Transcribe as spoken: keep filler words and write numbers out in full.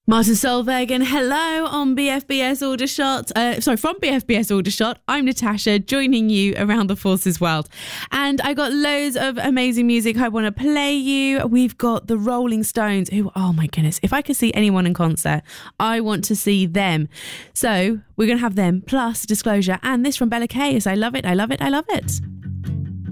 Martin Solveig and hello on B F B S Aldershot. Uh, sorry, from B F B S Aldershot, I'm Natasha, joining you around the Forces world. And I got loads of amazing music I want to play you. We've got the Rolling Stones, who, oh my goodness, if I could see anyone in concert, I want to see them. So we're going to have them, plus Disclosure, and this from Bella K. I love it, I love it, I love it.